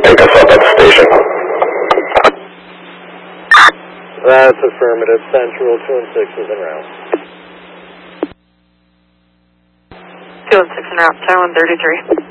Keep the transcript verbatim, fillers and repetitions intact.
pick us up at the station. That's affirmative. Central, two and six is en route. two and six en route, Tower one thirty-three.